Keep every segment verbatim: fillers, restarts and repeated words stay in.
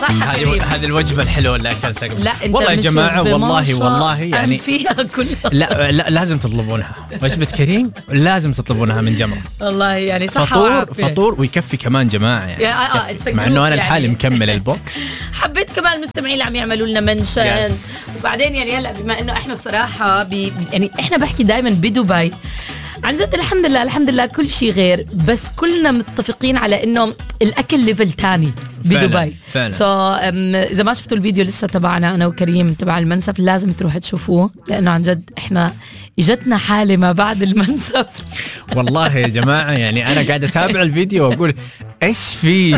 صح هذه هذه الوجبة الحلوة اللي أكلتها قبل. لا انت والله يا جماعة والله والله يعني فيها كلها. لا لا لازم تطلبونها وجبة كريم لازم تطلبونها من جمرة والله يعني صح فطور فطور ويكفي كمان جماعة يعني يا آه آه مع إنه أنا لحالي يعني مكمل البوكس. حبيت كمان المستمعين اللي عم يعملوا لنا منشن yes. وبعدين يعني هلا بما إنه إحنا الصراحة بي يعني إحنا بحكي دائما بدبي عن جد الحمد لله الحمد لله كل شيء غير، بس كلنا متفقين على إنه الأكل ليفل تاني بدبي. سو so, um, إذا ما شفتوا الفيديو لسه تبعنا أنا وكريم تبع المنسف لازم تروحوا تشوفوه، لأنه عن جد إحنا إجتنا حالة ما بعد المنسف. والله يا جماعة يعني أنا قاعد أتابع الفيديو وأقول إيش فيه.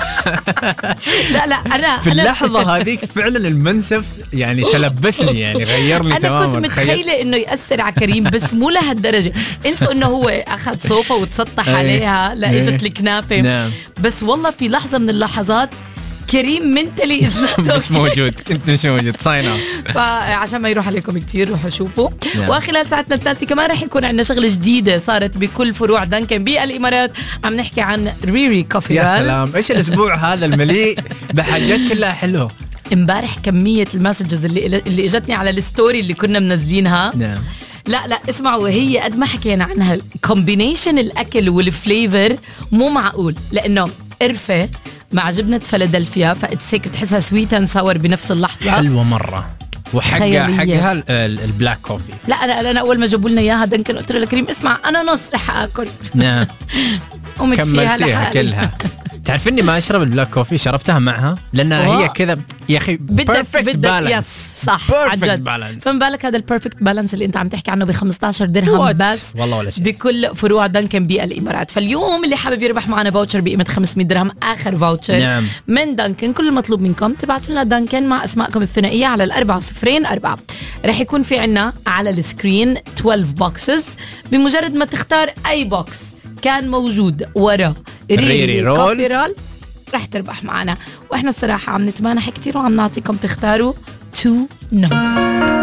لا لا أنا في اللحظة هذيك فعلا المنسف يعني تلبسني يعني غيرني تماما. أنا كنت متخيلة إنه يأثر على كريم بس مو لهالدرجة. انسوا إنه هو أخذ صوفة وتسطح عليها لا إجت الكنافة نعم. بس والله في لحظة من اللحظات كريم منتلي إذنته مش موجود كنت مش موجود ساين اوت. فعشان ما يروح عليكم كتير روحوا شوفوا yeah. وخلال ساعتنا الثالثة كمان رح يكون عندنا شغلة جديدة صارت بكل فروع دانكن بالإمارات. عم نحكي عن ريري كوفي. يا سلام إيش الأسبوع هذا المليء بحاجات كلها حلوة. امبارح كمية المسجز اللي اللي اجتني على الستوري اللي كنا منزلينها نعم. لا لا اسمعوا هي قد ما حكينا عنها كومبينيشن الأكل والفليفر مو معقول، لأنه قرفة مع جبنة فيلادلفيا فاتسيك بتحسها سويت اند ساور بنفس اللحظة حلوة مرة. وحقها حقها البلاك كوفي. لا انا انا اول ما جابوا لنا اياها دنكن قلت له لكريم اسمع انا نص رح اكل. نعم. قمت فيها لحالي كلها. تعرف اني ما اشرب البلاك كوفي شربتها معها لانها هي كذا يا اخي بيرفكت بالانس. صح عجد. فما بالك هذا البيرفكت بالانس اللي انت عم تحكي عنه ب خمستاشر درهم بس والله ولا شيء بكل فروع دانكن بالامارات. فاليوم اللي حابب يربح معنا فاوتشر بقيمه خمسمية درهم اخر فاوتشر نعم. من دانكن. كل المطلوب منكم تبعتوا لنا دانكن مع اسماءكم الثنائيه على الأربعة صفرين أربعة. رح يكون في عنا على السكرين اثناشر بوكسز. بمجرد ما تختار اي بوكس كان موجود ورا ريري كوفي رول رح تربح معنا. واحنا الصراحة عم نتمانح كتير وعم نعطيكم تختاروا تو نمبرز.